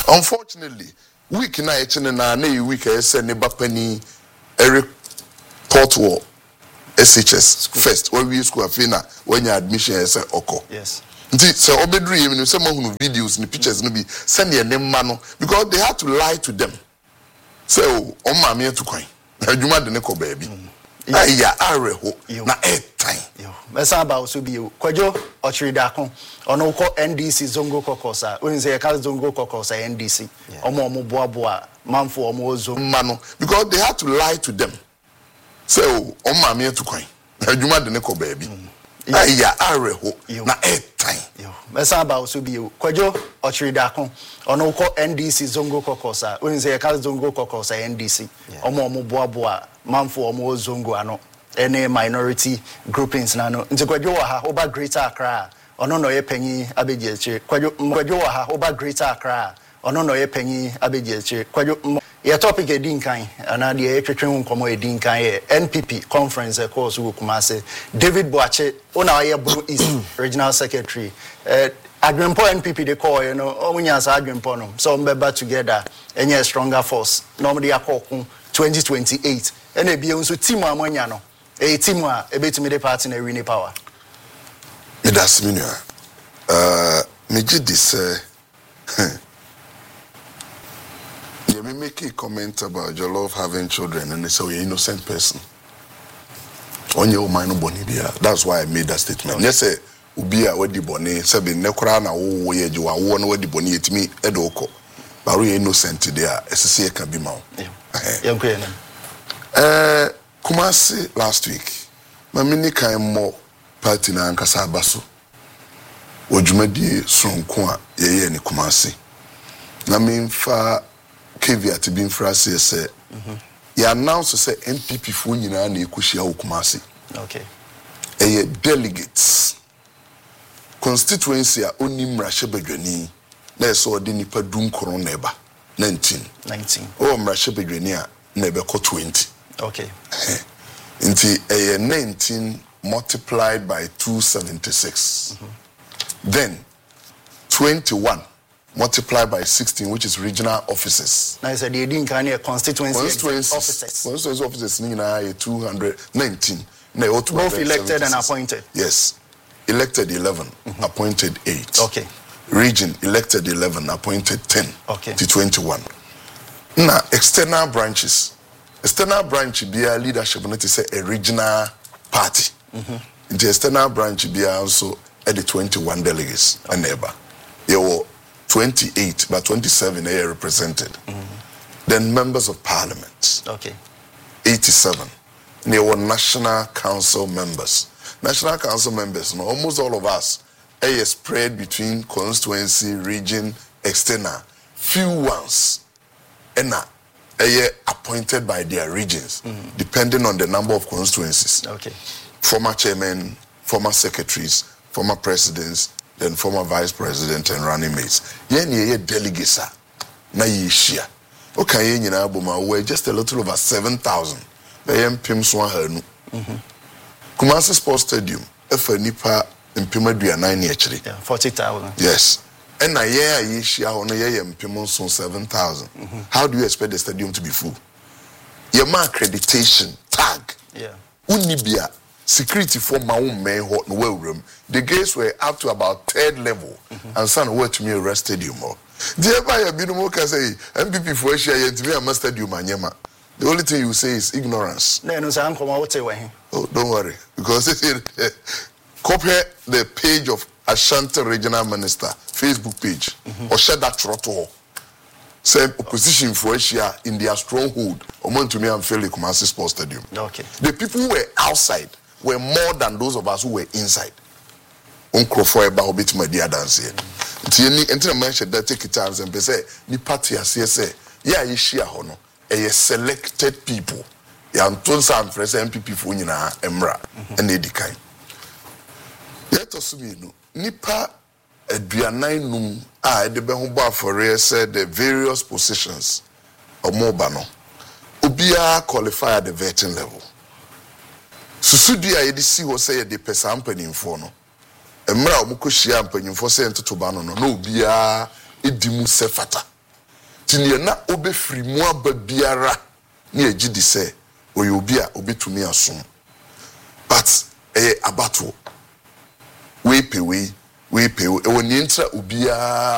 Unfortunately, week na echene na week ese ne bapani Eric Portwall SHS first when we school afina when your admission ese oko. Yes. Nti se obedru yemi se mahunu videos ni pictures no bi send ye nemma no because they had to lie to them. So o ma me to kwan. Adwuma de ne ko baabi. Aya areho na time. Yo. Mesa ba so bi o. Kwajo Ochiridakon ono ko NDC Zongo Kokosa. When say ka Zongo Kokosa NDC. Omo boaboa manfo omo zo mano because they had to lie to them. So o ma me to kwan. Adwuma de ne ko baabi. Aya areho na time. Yo. Mesa ba so bi o. Kwajo Ochiridakon ono ko NDC Zongo Kokosa. When say ka Zongo Kokosa NDC. Omo boaboa manfo omo zongo ano. Any minority groupings nano nti kwadwo wa ha oba Greater Accra ono no ye panyi abegiache kwadwo wa ha oba Greater Accra ono no ye panyi abegiache kwadwo ye topic edinkan ana de ye twetwen nkomo edinkan ye NPP conference course wo Kumase David Boache ona ye Blue East regional secretary Agrimpo NPP they call you know omunya sa Agrimpo no so mbeba together enye stronger force no me akoko 2028 ene bi enso team amanya no a team wa ebetimi the party na win power. Me das me nua. Me gi this you may make a comment about your love having children and they say you're an innocent person. On your mind boni bia. That's why I made that statement. Yes say ubi a wedi boni say be nekora na wo ye ji wa wo na wedi boni etimi edoko. But we innocent there. Esese can be ma. Yeah. Kumasi last week, my mini kind more party na ankasa abaso. Wajumadi sonkwa yeye ni Kumasi. Na minfa caveat bin frase say. Ya announce say NPP fu nyina na ekushia wo Kumasi. Okay. Eye delegates. Constituency a onim mrahye badwani na eso de nipa dum koron na eba 19. Oh mrahye badwani a na ebe ko 20. Okay. Inti 19 multiplied by 276. Then 21 multiplied by 16, which is regional offices. Now, the Edin constituency offices. Constituency offices are 219. Both elected and appointed. Yes. Elected 11, appointed 8. Okay. Region elected 11, appointed 10. Okay. To 21. Now, external branches. External branch be a leadership not to say a regional party. The external branch be also at the 21 delegates and neighbor. There were 28, but 27 are represented. Then members of parliament. Okay. 87. There were national council members. National council members, no, almost all of us are spread between constituency, region, external. Few ones and appointed by their regions, depending on the number of constituencies. Okay. Former chairmen, former secretaries, former presidents, then former vice president and running mates. Ye delegates na yishia. Okay, ye nyina aboma we just a little over 7,000. Be mpem so ahanu. Kumasi Sports Stadium, efa nipa mpem aduanan ne akire. Yeah, 40,000. Yes. And na ye yishia ho no ye mpem so 7,000. How do you expect the stadium to be full? Your accreditation tag. Yeah. Unibia security for my own main hot no room. The gates were up to about 3rd level and some were to me arrest stadium. Dear by a binumo can say MPP for share to me a stadium anyama. The only thing you say is ignorance. Oh, don't worry. Because compare the page of Ashanti Regional Minister, Facebook page, or share that trotto. Say opposition for Asia in their stronghold. Omo to me and fairly Kumasi Sports Stadium. Okay. The people who were outside were more than those of us who were inside. Uncle for a bit my dear dance here. Until I mentioned that take it times and say, the party as say, yeah, you share hono. A selected people. Ya Antonsa and Fresh MPP for Nina Emra and Edikai. Let us know. Nipa aduanan num a de be ho ba for said the various positions of Mobano. Ubia qualify at the vetting level. Susudia yedisi ho say the person panimfo no. Emra omuko hia panimfo say ento to ba no no ubia edimu sefata. tinie na obefiri mu aba biara na egi di se oye obi a obetumi asom but abato we pay e woni ntra obiara